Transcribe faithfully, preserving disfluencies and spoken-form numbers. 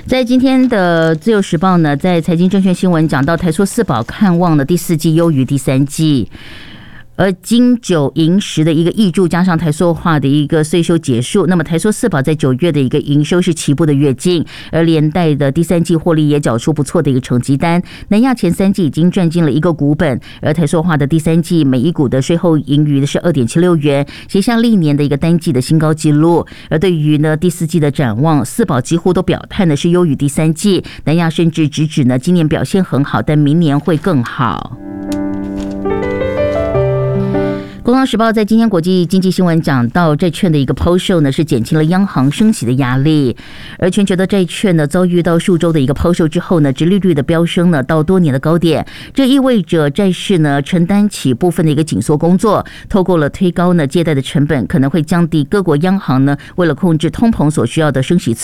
在今天的自由时报呢，在财经证券新闻讲到台塑四宝看望了第四季优于第三季。而金九银十的一个挹注，加上台塑化的一个税收结束，那么台塑四宝在九月的一个营收是齐步的跃进，而连带的第三季获利也缴出不错的一个成绩单。南亚前三季已经赚进了一个股本，而台塑化的第三季每一股的税后盈余的是 二点七六元，写下历年的一个单季的新高纪录。而对于呢第四季的展望，四宝几乎都表态呢是优于第三季，南亚甚至直指呢今年表现很好，但明年会更好。工商时报在今天国际经济新闻讲到，债券的一个抛售呢是减轻了央行升息的压力，而全球的债券呢遭遇到数周的一个抛售之后呢，殖利率的飙升呢到多年的高点，这意味着债市呢承担起部分的一个紧缩工作，透过了推高呢借贷的成本，可能会降低各国央行呢为了控制通膨所需要的升息